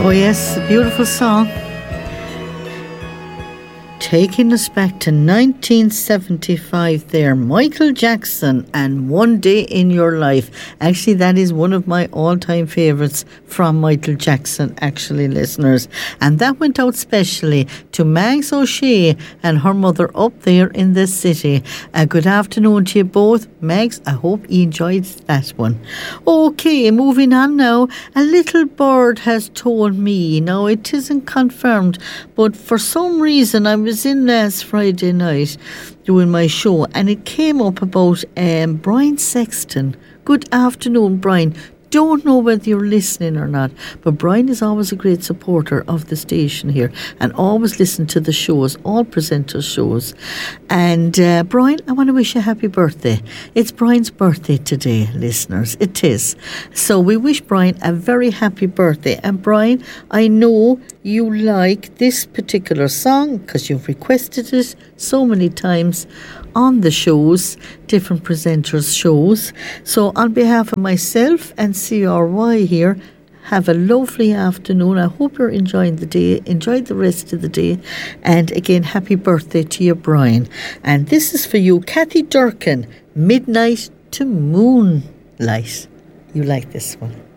Oh yes, a beautiful song. Taking us back to 1975 there, Michael Jackson and One Day in Your Life. Actually, that is one of my all-time favourites from Michael Jackson, actually, listeners. And that went out specially to Mags O'Shea and her mother up there in the city. Good afternoon to you both. Mags, I hope you enjoyed that one. Okay, moving on now. A little bird has told me, now it isn't confirmed, but for some reason I was in last Friday night doing my show and it came up about Brian Sexton. Good afternoon, Brian. Don't know whether you're listening or not, but Brian is always a great supporter of the station here and always listen to the shows, all presenters' shows. And Brian, I want to wish you a happy birthday. It's Brian's birthday today, listeners. It is. So we wish Brian a very happy birthday. And Brian, I know you like this particular song because you've requested it so many times on the shows, different presenters' shows. So on behalf of myself and CRY here, have a lovely afternoon. I hope you're enjoying the day. Enjoy the rest of the day. And again, happy birthday to you, Brian. And this is for you, Kathy Durkin, Midnight to Moonlight. You like this one?